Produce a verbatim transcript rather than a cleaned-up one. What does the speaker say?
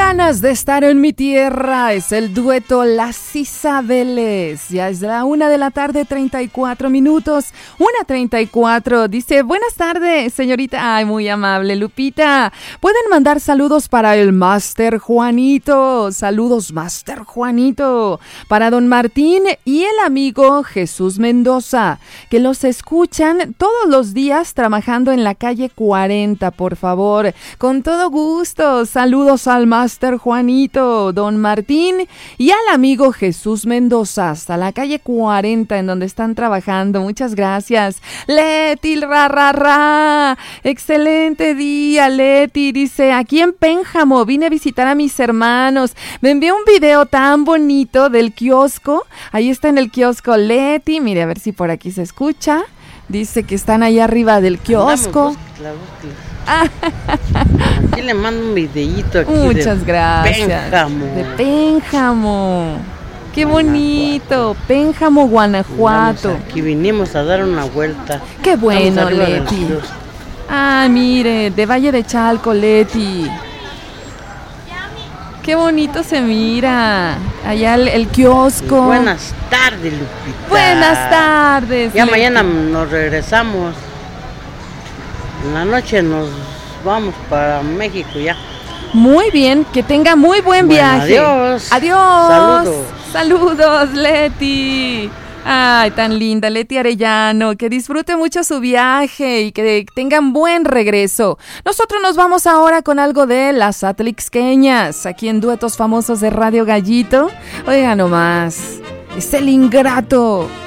ganas de estar en mi tierra. Es el dueto Las Isabeles. Ya es la una de la tarde, treinta y cuatro minutos. Una treinta y cuatro. Dice, buenas tardes, señorita. Ay, muy amable, Lupita. Pueden mandar saludos para el Máster Juanito. Saludos, Máster Juanito. Para don Martín y el amigo Jesús Mendoza, que los escuchan todos los días trabajando en la calle cuarenta, por favor. Con todo gusto. Saludos al Máster Juanito, don Martín y al amigo Jesús Mendoza, hasta la calle cuarenta en donde están trabajando. Muchas gracias. Leti, ra, ra, ra. Excelente día, Leti. Dice, aquí en Pénjamo vine a visitar a mis hermanos. Me envió un video tan bonito del kiosco. Ahí está en el kiosco Leti. Mire, a ver si por aquí se escucha. Dice que están ahí arriba del kiosco. Aquí le mando un videíto aquí. Muchas de gracias. Pénjamo. De Pénjamo. Qué bonito. Pénjamo, Guanajuato. Vamos, aquí vinimos a dar una vuelta. Qué bueno, Leti. Leti. Ah, mire, de Valle de Chalco, Leti. Qué bonito se mira. Allá el, el kiosco. Buenas tardes, Lupita. Buenas tardes. Ya Leti. mañana nos regresamos. En la noche nos vamos para México ya. Muy bien, que tenga muy buen Bueno, viaje. adiós. Adiós. Saludos. Saludos, Leti. Ay, tan linda, Leti Arellano. Que disfrute mucho su viaje y que tengan buen regreso. Nosotros nos vamos ahora con algo de las Atlixqueñas, aquí en Duetos Famosos de Radio Gallito. Oiga nomás, es El Ingrato.